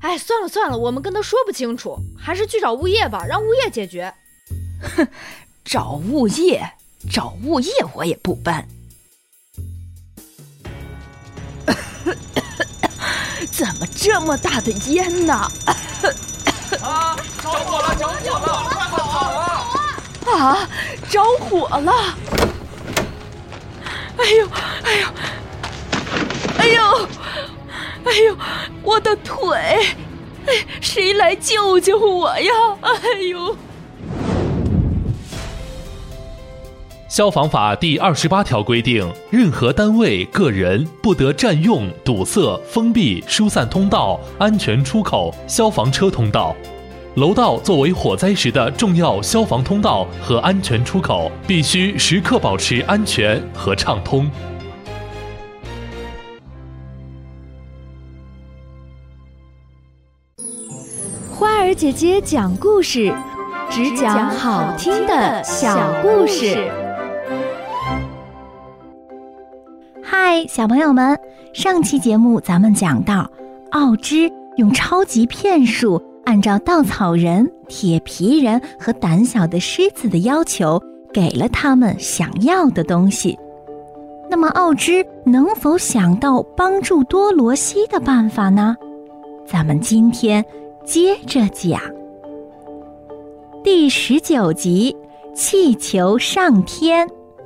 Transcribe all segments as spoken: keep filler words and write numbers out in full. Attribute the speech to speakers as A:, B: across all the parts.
A: 哎，算了算了，我们跟他说不清楚，还是去找物业吧，让物业解决。
B: 哼，找物业，找物业我也不搬。怎么这么大的烟呢？
C: 啊！着火了！着火了！快跑啊！
B: 啊！着火了！哎呦！哎呦！哎呦！哎呦！我的腿！哎，谁来救救我呀！哎呦！
D: 消防法第二十八条规定，任何单位、个人不得占用、堵塞、封闭、疏散通道、安全出口、消防车通道。楼道作为火灾时的重要消防通道和安全出口，必须时刻保持安全和畅通。
E: 花儿姐姐讲故事，只讲好听的小故事。
F: 嗨，小朋友们，上期节目咱们讲到，奥芝用超级骗术，按照稻草人、铁皮人和胆小的狮子的要求，给了他们想要的东西。那么奥芝能否想到帮助多罗西的办法呢？咱们今天接着讲。第十九集，气球上天。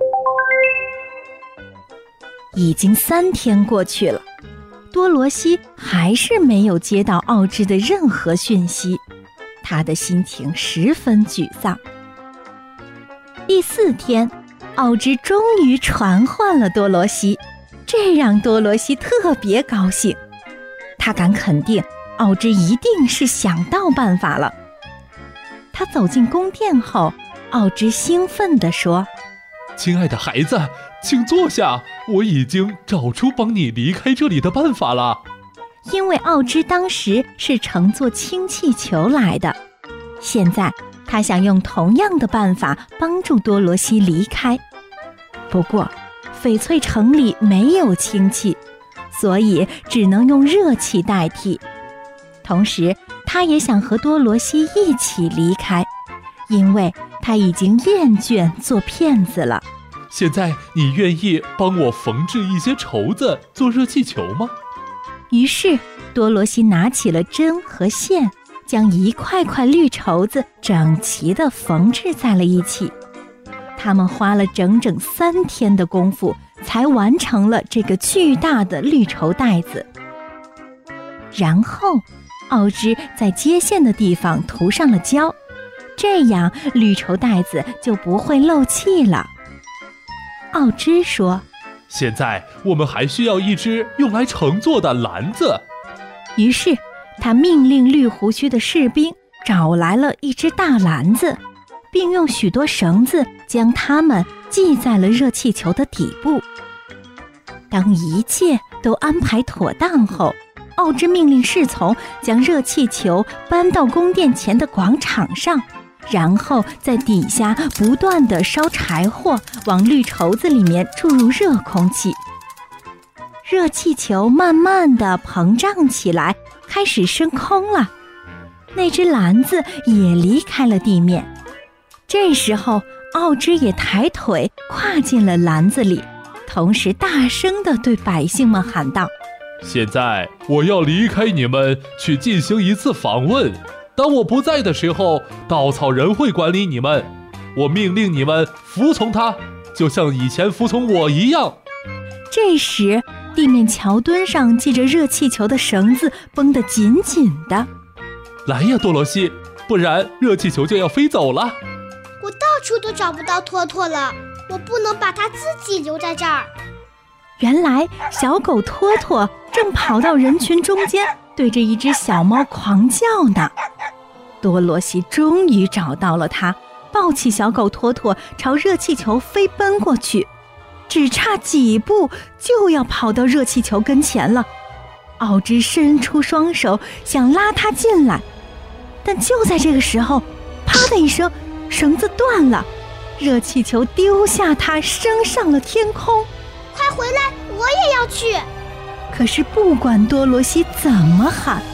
F: 已经三天过去了，多罗西还是没有接到奥芝的任何讯息，他的心情十分沮丧。第四天，奥芝终于传唤了多罗西，这让多罗西特别高兴。他敢肯定，奥芝一定是想到办法了。他走进宫殿后，奥芝兴奋地说：
D: 亲爱的孩子，请坐下，我已经找出帮你离开这里的办法了。
F: 因为奥芝当时是乘坐氢气球来的，现在他想用同样的办法帮助多罗西离开。不过翡翠城里没有氢气，所以只能用热气代替。同时他也想和多罗西一起离开，因为他已经厌倦做骗子了。
D: 现在你愿意帮我缝制一些绸子做热气球吗？
F: 于是多罗西拿起了针和线，将一块块绿绸子整齐地缝制在了一起。他们花了整整三天的功夫，才完成了这个巨大的绿绸带子。然后奥芝在接线的地方涂上了胶，这样绿绸带子就不会漏气了。奥芝说：
D: 现在我们还需要一只用来乘坐的篮子。
F: 于是他命令绿胡须的士兵找来了一只大篮子，并用许多绳子将它们系在了热气球的底部。当一切都安排妥当后，奥芝命令侍从将热气球搬到宫殿前的广场上，然后在底下不断地烧柴火，往绿绸子里面注入热空气。热气球慢慢地膨胀起来，开始升空了。那只篮子也离开了地面。这时候奥芝也抬腿跨进了篮子里，同时大声地对百姓们喊道：
D: 现在我要离开你们，去进行一次访问。当我不在的时候，稻草人会管理你们。我命令你们服从他，就像以前服从我一样。
F: 这时地面桥墩上系着热气球的绳子绷得紧紧的。
D: 来呀，多罗西，不然热气球就要飞走了。
G: 我到处都找不到托托了，我不能把它自己留在这儿。
F: 原来小狗托托正跑到人群中间，对着一只小猫狂叫呢。多罗西终于找到了它，抱起小狗托托朝热气球飞奔过去，只差几步就要跑到热气球跟前了。奥芝伸出双手想拉它进来，但就在这个时候，啪的一声，绳子断了，热气球丢下它升上了天空。
G: 快回来，我也要去！
F: 可是不管多罗西怎么喊，